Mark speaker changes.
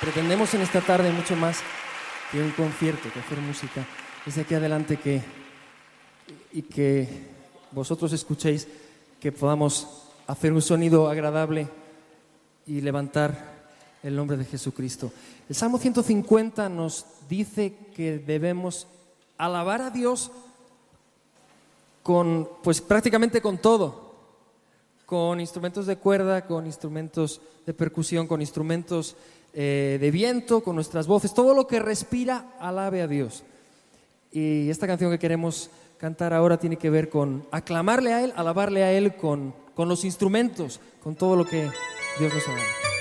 Speaker 1: Pretendemos en esta tarde mucho más que un concierto, que hacer música. Desde aquí adelante que vosotros escuchéis, que podamos hacer un sonido agradable y levantar el nombre de Jesucristo. El Salmo 150 nos dice que debemos alabar a Dios pues prácticamente con todo, con instrumentos de cuerda, con instrumentos de percusión, con instrumentos de viento, con nuestras voces, todo lo que respira, alabe a Dios. Y esta canción que queremos cantar ahora tiene que ver con aclamarle a Él, alabarle a Él con los instrumentos, con todo lo que Dios nos ha dado.